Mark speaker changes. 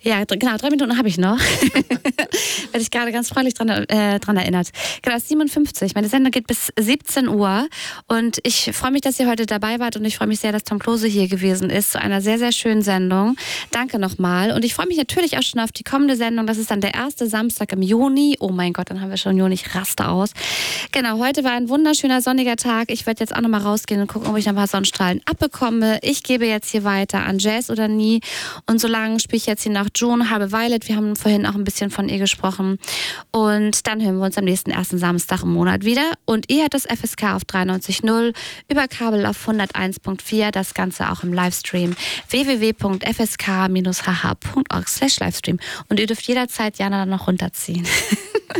Speaker 1: Ja, genau, 3 Minuten habe ich noch. Werde ich gerade ganz freundlich dran erinnert. Genau, 57. Meine Sendung geht bis 17 Uhr und ich freue mich, dass ihr heute dabei wart und ich freue mich sehr, dass Tom Klose hier gewesen ist zu einer sehr, sehr schönen Sendung. Danke nochmal und ich freue mich natürlich auch schon auf die kommende Sendung. Das ist dann der erste Samstag im Juni. Oh mein Gott, dann haben wir schon Juni. Ich raste aus. Genau, heute war ein wunderschöner sonniger Tag. Ich werde jetzt auch nochmal rausgehen und gucken, ob ich noch ein paar Sonnenstrahlen abbekomme. Ich gebe jetzt hier weiter an Jazz oder nie und solange spiele ich jetzt hier nach June, Harbe Violet. Wir haben vorhin auch ein bisschen von ihr gesprochen. Und dann hören wir uns am nächsten ersten Samstag im Monat wieder. Und ihr hört das FSK auf 93.0, über Kabel auf 101.4. Das Ganze auch im Livestream www.fsk-hh.org/Livestream. Und ihr dürft jederzeit Jana dann noch runterziehen.